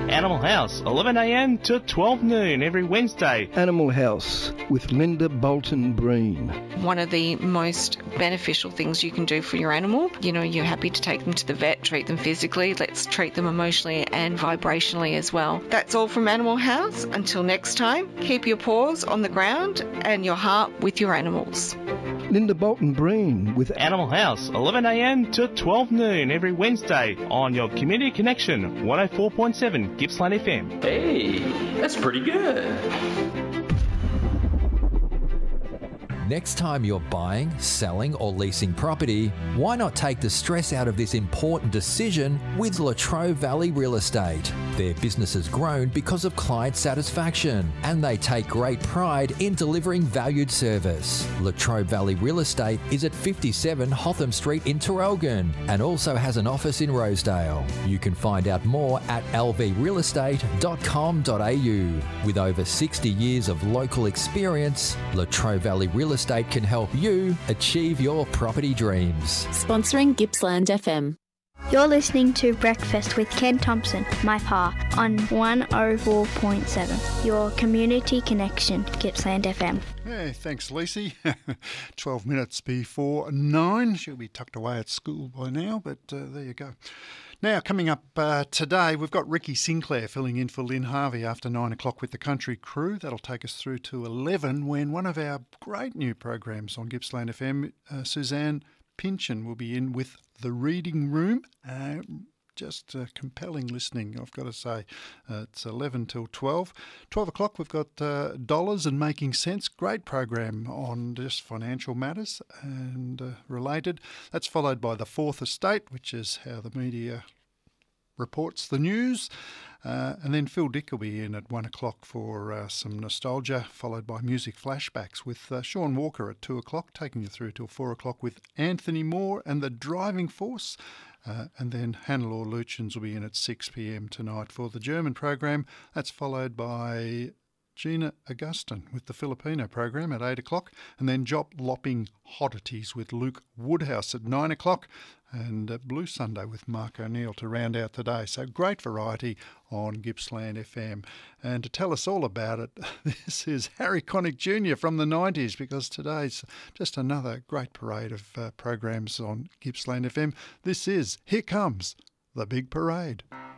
Animal House, 11am to 12 noon every Wednesday. Animal House with Linda Bolton Breen. One of the most beneficial things you can do for your animal, you're happy to take them to the vet, treat them physically, let's treat them emotionally and vibrationally as well. That's all from Animal House. Until next time, keep your paws on the ground and your heart with your animals. Linda Bolton Breen with Animal House, 11am to 12 noon every Wednesday on your Community Connection, 104.7 Gippsland FM. Hey, that's pretty good. Next time you're buying, selling or leasing property, why not take the stress out of this important decision with Latrobe Valley Real Estate? Their business has grown because of client satisfaction and they take great pride in delivering valued service. Latrobe Valley Real Estate is at 57 Hotham Street in Traralgon and also has an office in Rosedale. You can find out more at lvrealestate.com.au. With over 60 years of local experience, Latrobe Valley Real Estate can help you achieve your property dreams. Sponsoring Gippsland FM. You're listening to Breakfast with Ken Thompson, my pa, on 104.7. Your community connection, Gippsland FM. Hey, thanks, Lacey. 12 minutes before 9. She'll be tucked away at school by now, but there you go. Now, coming up today, we've got Ricky Sinclair filling in for Lynn Harvey after 9 o'clock with the Country Crew. That'll take us through to 11 when one of our great new programs on Gippsland FM, Suzanne Pynchon, will be in with The Reading Room. Just compelling listening, I've got to say. It's 11 till 12. 12 o'clock, we've got Dollars and Making Sense. Great program on just financial matters and related. That's followed by The Fourth Estate, which is how the media reports the news. And then Phil Dick will be in at 1 o'clock for some nostalgia, followed by music flashbacks with Sean Walker at 2 o'clock, taking you through till 4 o'clock with Anthony Moore and The Driving Force. And then Hannelore Luchins will be in at 6 p.m. tonight for the German program. That's followed by Gina Augustin with the Filipino program at 8 o'clock. And then Jop Lopping Oddities with Luke Woodhouse at 9 o'clock. And Blue Sunday with Mark O'Neill to round out today. So great variety on Gippsland FM. And to tell us all about it, this is Harry Connick Jr. from the 90s, because today's just another great parade of programs on Gippsland FM. This is Here Comes the Big Parade.